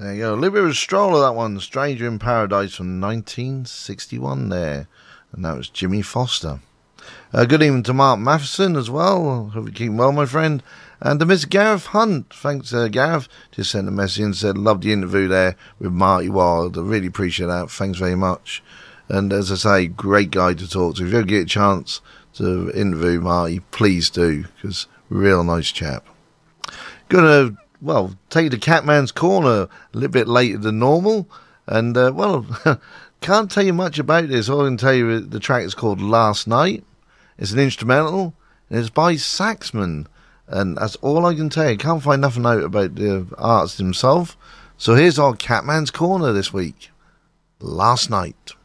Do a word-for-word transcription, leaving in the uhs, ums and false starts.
There you go. A little bit of a stroller, that one. Stranger in Paradise from nineteen sixty-one there. And that was Jimmy Foster. Uh, good evening to Mark Matheson as well. Hope you're keeping well, my friend. And to Miss Gareth Hunt. Thanks, uh, Gareth. Just sent a message and said, loved the interview there with Marty Wilde. I really appreciate that. Thanks very much. And as I say, great guy to talk to. If you ever get a chance to interview Marty, please do, because real nice chap. Gonna, well, take you to Catman's Corner a little bit later than normal. And, uh, well, can't tell you much about this. All I can tell you, the track is called Last Night. It's an instrumental, and it's by Saxman. And that's all I can tell you. Can't find nothing out about the artist himself. So here's our Catman's Corner this week. Last Night.